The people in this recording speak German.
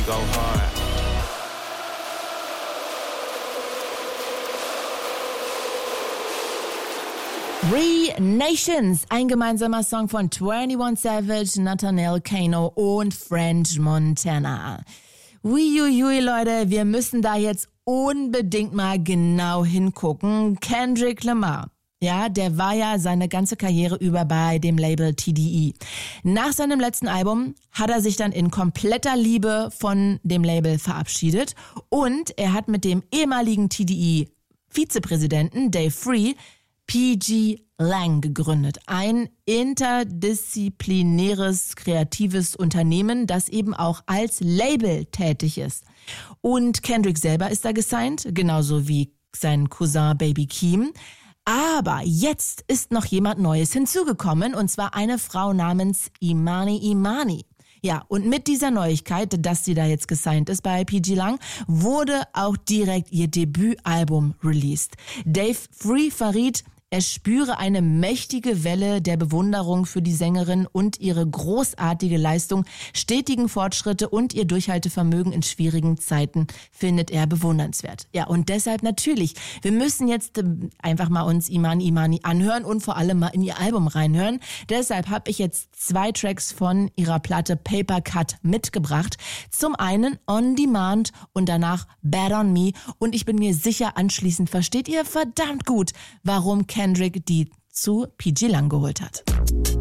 you go hard. Three Nations, ein gemeinsamer Song von 21 Savage, Nathaniel Kano und French Montana. Uiuiui, Leute, wir müssen da jetzt unbedingt mal genau hingucken. Kendrick Lamar. Ja, der war ja seine ganze Karriere über bei dem Label TDE. Nach seinem letzten Album hat er sich dann in kompletter Liebe von dem Label verabschiedet und er hat mit dem ehemaligen TDE-Vizepräsidenten Dave Free PG Lang gegründet. Ein interdisziplinäres, kreatives Unternehmen, das eben auch als Label tätig ist. Und Kendrick selber ist da gesigned, genauso wie sein Cousin Baby Keem. Aber jetzt ist noch jemand Neues hinzugekommen, und zwar eine Frau namens Imani Imani. Ja, und mit dieser Neuigkeit, dass sie da jetzt gesigned ist bei PG Lang, wurde auch direkt ihr Debütalbum released. Dave Free verriet, er spüre eine mächtige Welle der Bewunderung für die Sängerin und ihre großartige Leistung, stetigen Fortschritte und ihr Durchhaltevermögen in schwierigen Zeiten findet er bewundernswert. Ja, und deshalb natürlich, wir müssen jetzt einfach mal uns Imani Imani anhören und vor allem mal in ihr Album reinhören. Deshalb habe ich jetzt 2 Tracks von ihrer Platte Paper Cut mitgebracht. Zum einen On Demand und danach Bad on Me. Und ich bin mir sicher, anschließend versteht ihr verdammt gut, warum Kendrick die zu PG Lang geholt hat.